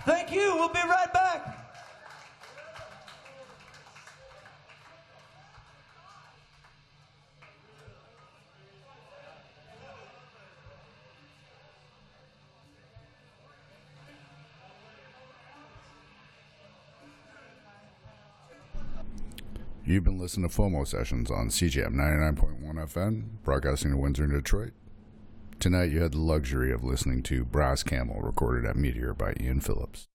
Thank you. We'll be right back. You've been listening to FOMO Sessions on CJM 99.1 FM, broadcasting to Windsor and Detroit. Tonight you had the luxury of listening to Brass Camel, recorded at Meteor by Ian Phillips.